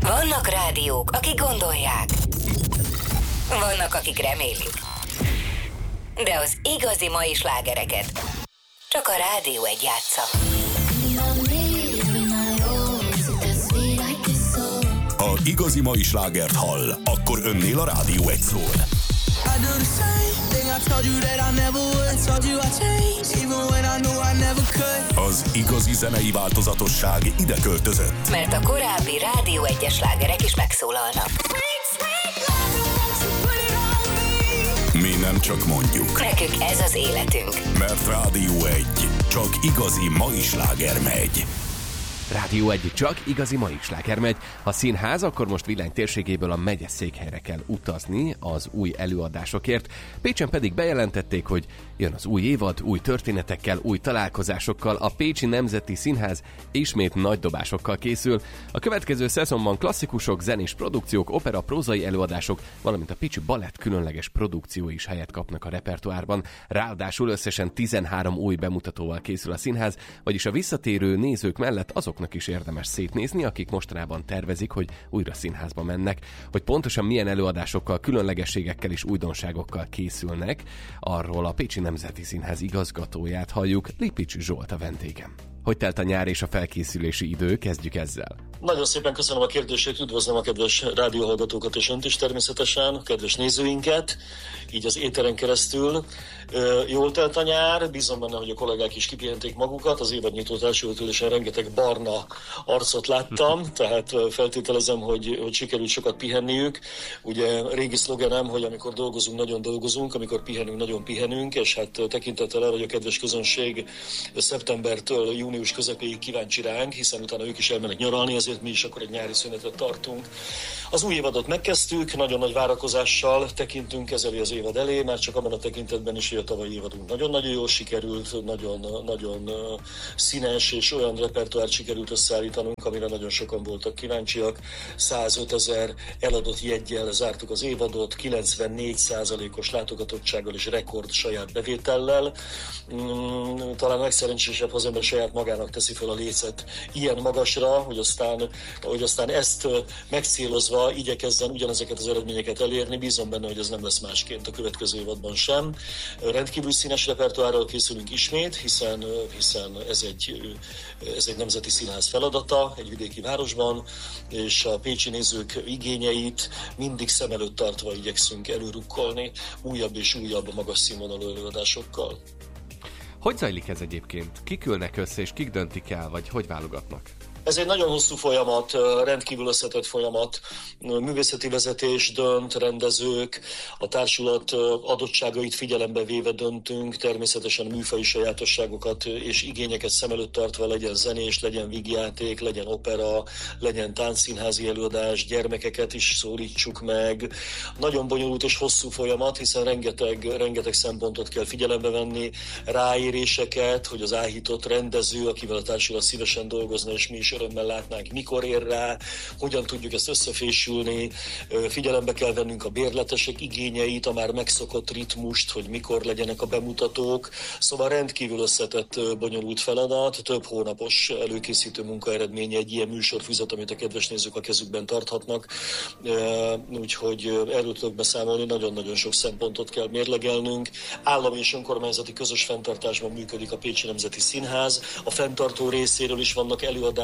Vannak rádiók, akik gondolják. Vannak, akik remélik. De az igazi mai slágereket csak a Rádió 1 játsza. Ha igazi mai slágert hall, akkor önnél a Rádió 1 szól. Az igazi zenei változatosság ide költözött. Mert a korábbi Rádió 1-es slágerek is megszólalnak. Mi nem csak mondjuk. Nekünk ez az életünk. Mert Rádió 1, csak igazi mai sláger megy. Rádió 1, csak igazi mai sláger megy. Ha színház, akkor most Villány térségéből a megyeszékhelyre kell utazni az új előadásokért. Pécsen pedig bejelentették, hogy jön az új évad, új történetekkel, új találkozásokkal. A Pécsi Nemzeti Színház ismét nagy dobásokkal készül. A következő szezonban klasszikusok, zenés produkciók, opera, prózai előadások, valamint a Pécsi Balett különleges produkciói is helyet kapnak a repertoárban. Ráadásul összesen 13 új bemutatóval készül a színház, vagyis a visszatérő nézők mellett azoknak is érdemes szétnézni, akik mostanában tervezik, hogy újra színházba mennek. Hogy pontosan milyen előadásokkal, különlegességekkel és újdonságokkal készülnek, arról a Pécsi Nemzeti Színház igazgatóját halljuk, Lipics Zsolt a vendégem. Hogy telt a nyár és a felkészülési idő? Kezdjük ezzel. Nagyon szépen köszönöm a kérdését, üdvözlöm a kedves rádióhallgatókat és önt is természetesen, a kedves nézőinket, így az éteren keresztül. Jól telt a nyár, bízom benne, hogy a kollégák is kipihenték magukat, az évadnyitó társulatulésen rengeteg barna arcot láttam, tehát feltételezem, hogy sikerült sokat pihenniük. Ugye régi szlogenem, hogy amikor dolgozunk, nagyon dolgozunk, amikor pihenünk, nagyon pihenünk, és hát tekintettel arra, hogy a kedves közönség szeptembertől június közepéig kíváncsi ránk, hiszen utána ők is elmennek nyaralni, ezért mi is akkor egy nyári szünetet tartunk. Az új évadot megkezdtük, nagyon nagy várakozással tekintünk kezelni az évad elé, már csak abban a tekintetben is, hogy a tavalyi évadunk nagyon-nagyon jól sikerült, nagyon színes és olyan repertoárt sikerült összeállítanunk, amire nagyon sokan voltak kíváncsiak. 105 000 eladott jeggyel zártuk az évadot, 94%-os látogatottsággal és rekord saját bevétellel. Talán legszerencsésebb, ha az ember saját magának teszi fel a lécet ilyen magasra, hogy aztán ezt megcélozva igyekezzen ugyanezeket az eredményeket elérni. Bízom benne, hogy ez nem lesz másként a következő évadban sem. Rendkívül színes repertoárral készülünk ismét, hiszen ez egy nemzeti színház feladata egy vidéki városban, és a pécsi nézők igényeit mindig szem előtt tartva igyekszünk előrukkolni újabb és újabb magas színvonalú előadásokkal. Hogy zajlik ez egyébként? Kik ülnek össze és kik döntik el, vagy hogy válogatnak? Ez egy nagyon hosszú folyamat, rendkívül összetett folyamat. Művészeti vezetés dönt, rendezők, a társulat adottságait figyelembe véve döntünk, természetesen műfaji sajátosságokat és igényeket szem előtt tartva, legyen zenés, legyen vígjáték, legyen opera, legyen táncszínházi előadás, gyermekeket is szólítsuk meg. Nagyon bonyolult és hosszú folyamat, hiszen rengeteg szempontot kell figyelembe venni, ráéréseket, hogy az áhított rendező, akivel a társulat szívesen dolgozna, és mi is örömmel látnánk, mikor ér rá, hogyan tudjuk ezt összefésülni, figyelembe kell vennünk a bérletesek igényeit, a már megszokott ritmust, hogy mikor legyenek a bemutatók, szóval rendkívül összetett, bonyolult feladat, több hónapos előkészítő munka eredménye egy ilyen műsorfüzet, amit a kedves nézők a kezükben tarthatnak, úgyhogy erről tudok beszámolni, nagyon-nagyon sok szempontot kell mérlegelnünk. Állami és önkormányzati közös fenntartásban működik a Pécsi Nemzeti Színház, a fenntartó részéről is vannak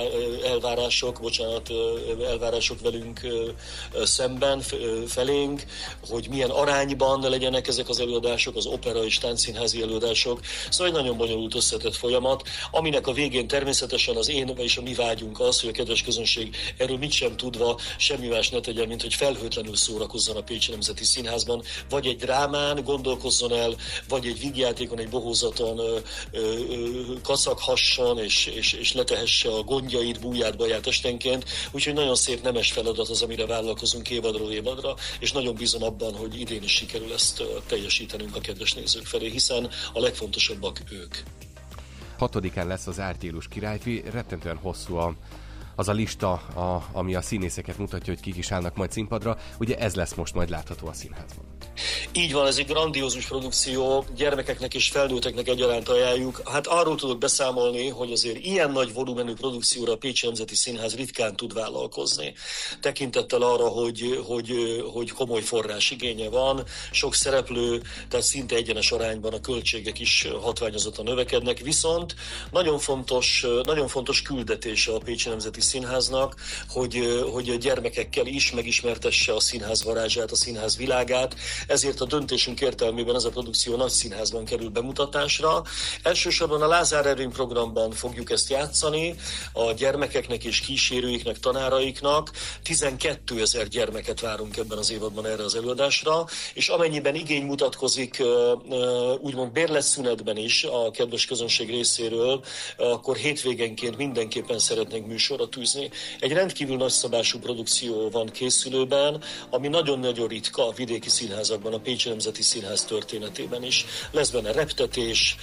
elvárások velünk szemben, felénk, hogy milyen arányban legyenek ezek az előadások, az opera és táncszínházi előadások. Szóval egy nagyon bonyolult összetett folyamat, aminek a végén természetesen az én és a mi vágyunk az, hogy a kedves közönség erről mit sem tudva semmi más ne tegyen, mint hogy felhőtlenül szórakozzon a Pécsi Nemzeti Színházban, vagy egy drámán gondolkozzon el, vagy egy vígjátékon, egy bohózaton kacaghasson és letehesse a gondjait, bújját, baját estenként, úgyhogy nagyon szép nemes feladat az, amire vállalkozunk évadról évadra, és nagyon bízom abban, hogy idén is sikerül ezt teljesítenünk a kedves nézők felé, hiszen a legfontosabbak ők. 6-án lesz az Árgyélus királyfi, rettentően hosszú az a lista, ami a színészeket mutatja, hogy kik is állnak majd színpadra, ugye ez lesz most majd látható a színházban. Így van, ez egy grandiózus produkció, gyermekeknek és felnőtteknek egyaránt ajánljuk. Hát arról tudok beszámolni, hogy azért ilyen nagy volumenű produkcióra a Pécsi Nemzeti Színház ritkán tud vállalkozni. Tekintettel arra, hogy komoly forrásigénye van, sok szereplő, tehát szinte egyenes arányban a költségek is hatványozottan növekednek, viszont nagyon fontos küldetése a Pécsi Nemzeti Színháznak, hogy a gyermekekkel is megismertesse a színház varázsát, a színház világát. Ezért a döntésünk értelmében ez a produkció nagy színházban kerül bemutatásra. Elsősorban a Lázár Ervin programban fogjuk ezt játszani, a gyermekeknek és kísérőiknek, tanáraiknak. 12 000 gyermeket várunk ebben az évadban erre az előadásra, és amennyiben igény mutatkozik, úgymond bérletszünetben is a kedves közönség részéről, akkor hétvégenként mindenképpen szeretnénk műsorra tűzni. Egy rendkívül nagyszabású produkció van készülőben, ami nagyon-nagyon ritka a vidéki színházakban, a Pécsi Nemzeti Színház történetében is. Lesz benne reptetés,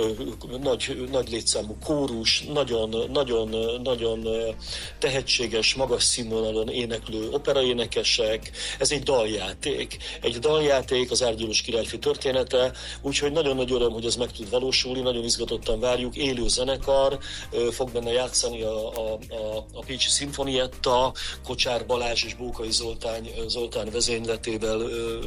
nagy létszámú kórus, nagyon tehetséges, magas színvonalon éneklő operaénekesek. Ez egy daljáték, az Árgyilós királyfi története, úgyhogy nagyon nagy öröm, hogy ez meg tud valósulni, nagyon izgatottan várjuk. Élő zenekar fog benne játszani a Pécsi Szimfonietta, Kocsár Balázs és Bókai Zoltán vezényletével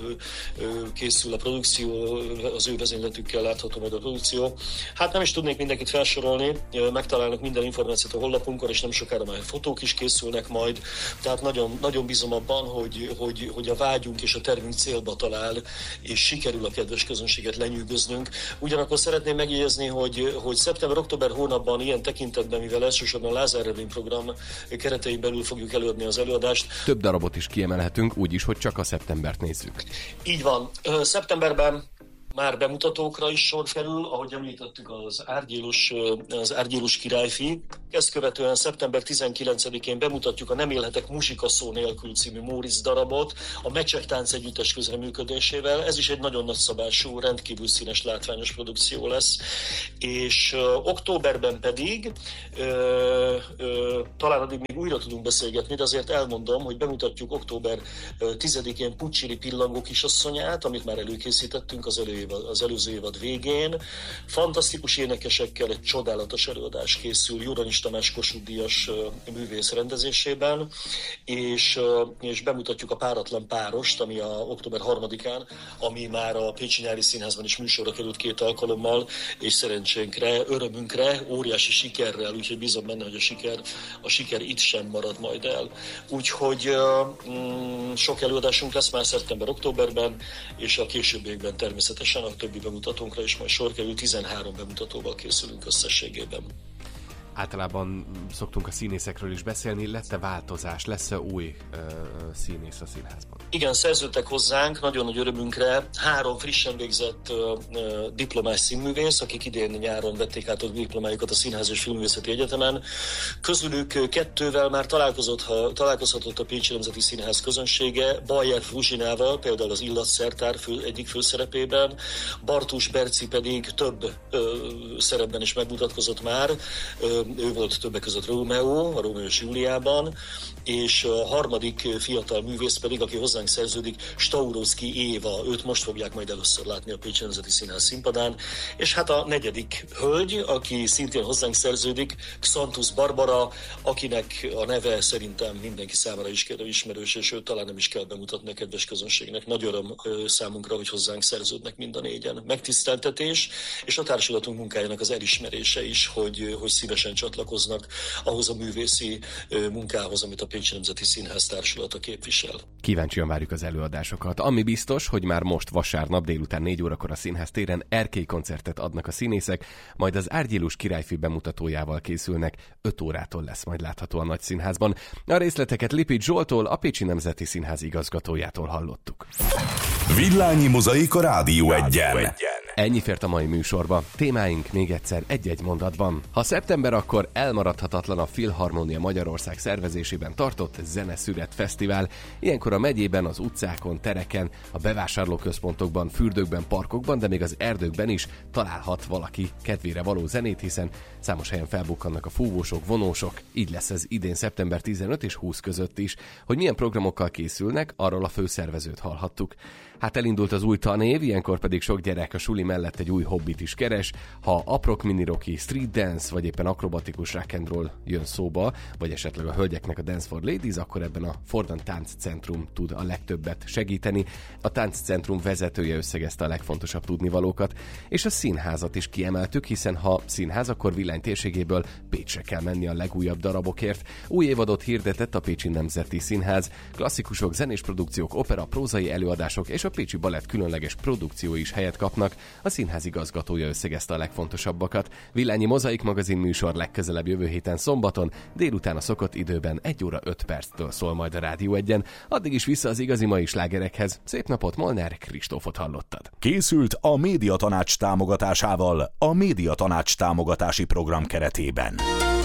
készül a produkció, az ő vezényletükkel látható meg a produkció. Hát nem is tudnék mindenkit felsorolni, megtalálnak minden információt a honlapunkon, és nem sokára már fotók is készülnek majd, tehát nagyon bízom abban, hogy a vágyunk és a tervünk célba talál, és sikerül a kedves közönséget lenyűgöznünk. Ugyanakkor szeretném megjegyezni, hogy szeptember-október hónapban ilyen tekintetben, mivel elsősorban a Lázár Ervin program keretein belül fogjuk előadni az előadást. Több darabot is kiemelhetünk, úgyis, hogy csak a szeptembert nézzük. Így van. Szeptemberben már bemutatókra is sor kerül, ahogy említettük, az Árgyilós királyfi. Ezt követően szeptember 19-én bemutatjuk a Nem élhetek muzsika szó nélkül című Móricz darabot a Mecsek Tánc Együttes közreműködésével. Ez is egy nagyon nagyszabású, rendkívül színes, látványos produkció lesz. És októberben pedig talán addig még újra tudunk beszélgetni, de azért elmondom, hogy bemutatjuk október 10-én Puccini Pillangó kisasszonyát, amit már előkészítettünk az előző évad végén. Fantasztikus énekesekkel egy csodálatos előadás készül Juranis Tamás Kossuth díjas művész rendezésében, és bemutatjuk a Páratlan párost, ami október 3-án, ami már a Pécsi Nyári Színházban is műsorra került 2 alkalommal, és szerencsénkre, örömünkre, óriási sikerrel, úgyhogy bízom benne, hogy a siker itt sem marad majd el. Úgyhogy sok előadásunk lesz már szeptember-októberben, és a későbbiekben természetesen a többi bemutatónkra is majd sor kerül, 13 bemutatóval készülünk összességében. Általában szoktunk a színészekről is beszélni, lett-e változás, lesz-e új színész a színházban? Igen, szerződtek hozzánk, nagyon nagy örömünkre 3 frissen végzett diplomás színművész, akik idén nyáron vették át a diplomájukat a Színház és Filmművészeti Egyetemen. Közülük 2-vel már találkozhatott a Pécsi Nemzeti Színház közönsége, Bajer Fruzsinával, például az Illatszertár egyik főszerepében, Bartus Berci pedig több szerepben is megmutatkozott már. Ő volt többek között Rómeó, a Rómeó és Júliában, és a harmadik fiatal művész pedig, aki hozzánk szerződik, Staurovszky Éva, őt most fogják majd először látni a Pécsi Nemzeti Színház színpadán, és hát a 4. hölgy, aki szintén hozzánk szerződik, Xanthus Barbara, akinek a neve szerintem mindenki számára is ismerős, és őt talán nem is kell bemutatni a kedves közönségnek. Nagy öröm számunkra, hogy hozzánk szerződnek mind a 4-en. Megtiszteltetés, és a társulatunk munkájának az elismerése is, hogy szívesen csatlakoznak ahhoz a művészi munkához, amit a Pécsi Nemzeti Színház társulata képvisel. Kíváncsian várjuk az előadásokat. Ami biztos, hogy már most vasárnap délután 4 órakor a Színház téren erkély koncertet adnak a színészek, majd az Árgyilós királyfi bemutatójával készülnek, 5 órától lesz majd látható a Nagyszínházban. A részleteket Lipit Zsolttól, a Pécsi Nemzeti Színház igazgatójától hallottuk. Villányi Mozaik a Rádió Egyen. Ennyi fért a mai műsorba. Témáink még egyszer egy-egy mondatban. Ha szeptember, akkor elmaradhatatlan a Filharmónia Magyarország szervezésében tartott Zeneszület Fesztivál. Ilyenkor a megyében, az utcákon, tereken, a bevásárlóközpontokban, fürdőkben, parkokban, de még az erdőkben is találhat valaki kedvére való zenét, hiszen számos helyen felbukkannak a fúvósok, vonósok. Így lesz ez idén szeptember 15 és 20 között is. Hogy milyen programokkal készülnek, arról a főszervezőt hallhattuk. Hát elindult az új tanév, ilyenkor pedig sok gyerek a suli mellett egy új hobbit is keres. Ha aprok miniroki, street dance, vagy éppen akrobatikus rock and roll jön szóba, vagy esetleg a hölgyeknek a Dance for Ladies, akkor ebben a Fordan Táncentrum tud a legtöbbet segíteni. A Táncentrum vezetője összegezte a legfontosabb tudnivalókat, és a színházat is kiemeltük, hiszen ha színház, akkor Villány térségéből Pécsre kell menni a legújabb darabokért. Új évadot hirdetett a Pécsi Nemzeti Színház, klasszikusok, zenés produkciók, opera, prózai előadások és a Pécsi Balett különleges produkciói is helyet kapnak. A színház igazgatója összegezte a legfontosabbakat. Villányi Mozaik magazin műsor legközelebb jövő héten szombaton, délután a szokott időben 1 óra 5 perctől szól majd a Rádió 1-en. Addig is vissza az igazi mai slágerekhez. Szép napot, Molnár Kristófot hallottad. Készült a Médiatanács támogatásával, a Médiatanács támogatási program keretében.